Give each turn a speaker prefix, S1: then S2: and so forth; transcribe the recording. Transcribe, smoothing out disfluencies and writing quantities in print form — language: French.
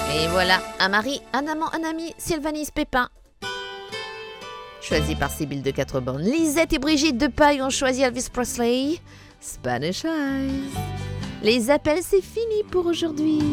S1: Et voilà, un mari, un amant, un ami, Sylvanus Pépin. Choisi par Sibylle de Quatreborn. Lisette et Brigitte de Paille ont choisi Elvis Presley. Spanish Eyes. Les appels, c'est fini pour aujourd'hui.